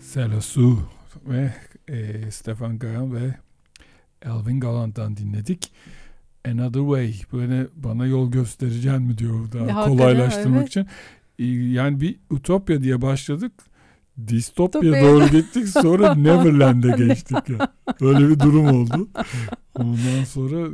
Selasu ve Stefan Graham ve Elvin Gallant'tan dinledik. Another Way. Böyle bana yol göstereceğin mi diyor daha kolaylaştırmak evet. için. Yani bir Utopya diye başladık. Distopya doğru gittik. Sonra Neverland'e geçtik. Yani. Böyle bir durum oldu. Ondan sonra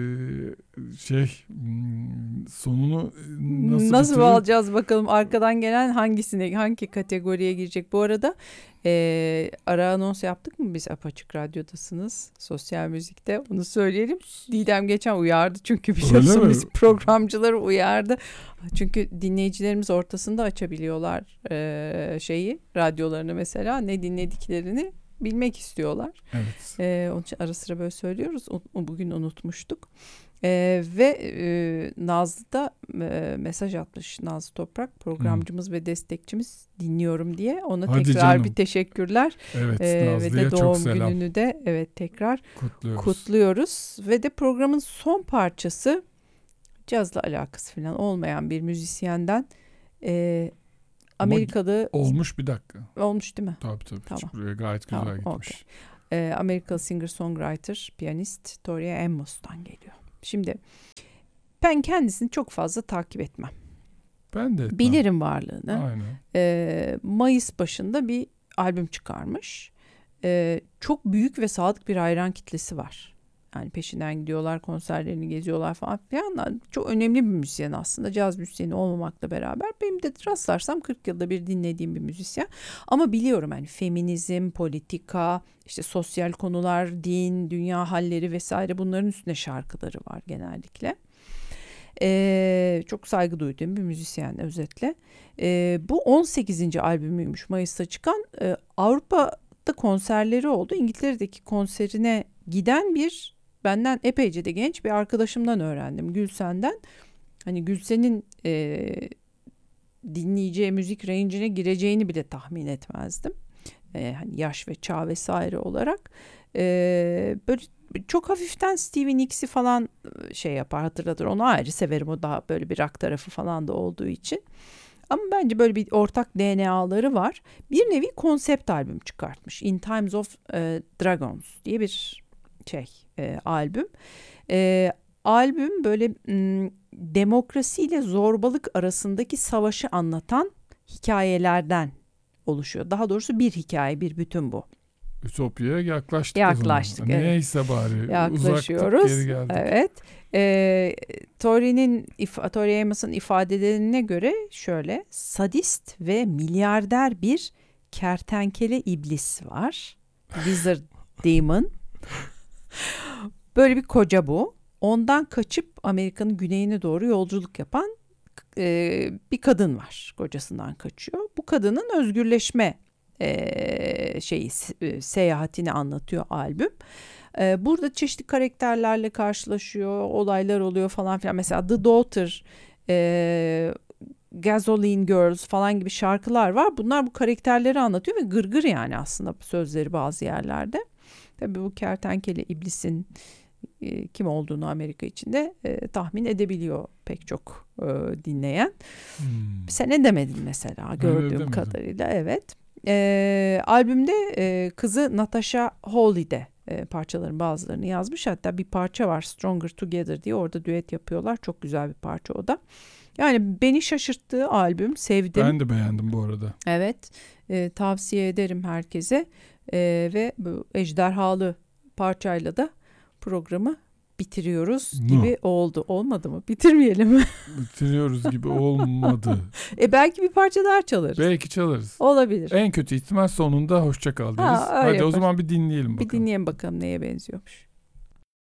sonunu nasıl alacağız bakalım, arkadan gelen hangi kategoriye girecek. Bu arada ara anons yaptık mı, biz Apaçık Radyo'dasınız sosyal müzikte, onu söyleyelim. Didem geçen uyardı çünkü biliyorsun biz programcıları uyardı. Çünkü dinleyicilerimiz ortasında açabiliyorlar radyolarını, mesela ne dinlediklerini bilmek istiyorlar. Evet. Onun için ara sıra böyle söylüyoruz. Bugün unutmuştuk. Ve Nazlı da mesaj atmış, Nazlı Toprak, programcımız ve destekçimiz, dinliyorum diye. Ona hadi tekrar canım. Bir teşekkürler. Evet, ve de doğum gününü de tekrar kutluyoruz. Ve de programın son parçası, cazla alakası falan olmayan bir müzisyenden, Amerikalı... Olmuş, bir dakika. Olmuş değil mi? Tabii. Tamam. Gayet güzel gitmiş. Okay. Amerikalı singer-songwriter, piyanist Tori Amos'tan geliyor. Şimdi ben kendisini çok fazla takip etmem. Ben de etmem. Bilirim varlığını. Aynen. Mayıs başında bir albüm çıkarmış. Çok büyük ve sadık bir hayran kitlesi var. Yani peşinden gidiyorlar, konserlerini geziyorlar falan filan. Çok önemli bir müzisyen aslında. Caz müzisyeni olmamakla beraber benim de rastlarsam 40 yılda bir dinlediğim bir müzisyen. Ama biliyorum yani feminizm, politika, işte sosyal konular, din, dünya halleri vesaire, bunların üstüne şarkıları var genellikle. Çok saygı duyduğum bir müzisyen özetle. Bu 18. albümüymüş Mayıs'ta çıkan. Avrupa'da konserleri oldu. İngiltere'deki konserine giden benden epeyce de genç bir arkadaşımdan öğrendim, Gülsen'den. Hani Gülsen'in dinleyeceği müzik range'ine gireceğini bile tahmin etmezdim. Hani yaş ve çağ vesaire olarak. Böyle çok hafiften Stevie Nicks'i falan yapar, hatırlatır. Onu ayrı severim, o daha böyle bir rock tarafı falan da olduğu için. Ama bence böyle bir ortak DNA'ları var. Bir nevi konsept albüm çıkartmış. In Times of Dragons diye bir albüm. Albüm böyle demokrasiyle zorbalık arasındaki savaşı anlatan hikayelerden oluşuyor. Daha doğrusu bir hikaye, bir bütün bu. Ütopya'ya yaklaştık. Evet. Neyse bari. Yaklaşıyoruz. Uzaktık, geri geldik. Evet. Tori Amos'un ifadelerine göre şöyle: sadist ve milyarder bir kertenkele iblis var. Wizard Demon. Böyle bir koca bu. Ondan kaçıp Amerika'nın güneyine doğru yolculuk yapan bir kadın var. Kocasından kaçıyor. Bu kadının özgürleşme seyahatini anlatıyor albüm. Burada çeşitli karakterlerle karşılaşıyor, olaylar oluyor falan filan. Mesela The Daughter, Gasoline Girls falan gibi şarkılar var. Bunlar bu karakterleri anlatıyor ve gırgır yani aslında sözleri bazı yerlerde. Tabii bu kertenkele iblisin kim olduğunu Amerika içinde tahmin edebiliyor pek çok dinleyen. Sen edemedin mesela gördüğüm kadarıyla. Evet. Albümde kızı Natasha Hawley de parçaların bazılarını yazmış. Hatta bir parça var, Stronger Together diye, orada düet yapıyorlar. Çok güzel bir parça o da. Yani beni şaşırttığı albüm, sevdim. Ben de beğendim bu arada. Evet, tavsiye ederim herkese. Ve bu ejderhalı parçayla da programı bitiriyoruz gibi oldu. Olmadı mı? Bitirmeyelim mi? Bitiriyoruz gibi olmadı. Belki bir parça daha çalarız. Belki çalarız. Olabilir. En kötü ihtimal sonunda hoşça kal deriz. Hadi yapar. O zaman bir dinleyelim bakalım. Bir dinleyelim bakalım neye benziyormuş.